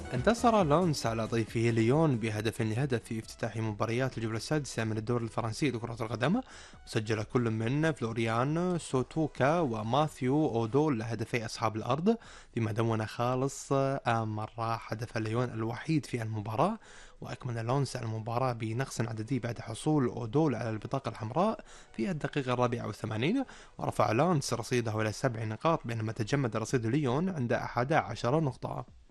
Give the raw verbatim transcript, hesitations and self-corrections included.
انتصر لونس على ضيفه ليون بهدف لهدف في افتتاح مباريات الجولة السادسة من الدوري الفرنسي لكرة القدم. وسجل كل من فلوريان سوتوكا وماثيو أودول هدفي أصحاب الأرض، فيما دون خالص مرة هدف ليون الوحيد في المباراة. وأكمل لونس المباراة بنقص عددي بعد حصول أودول على البطاقة الحمراء في الدقيقة الرابعة والثمانين، ورفع لونس رصيده إلى سبع نقاط، بينما تجمد رصيد ليون عند أحد عشر نقطة.